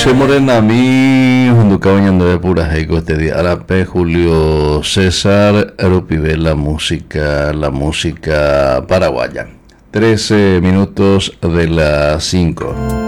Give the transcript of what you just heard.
José Morena, mi junto cabañando de pura heico este día. Arape, Julio César, Aropibe, la música paraguaya. 13 minutos de las 5.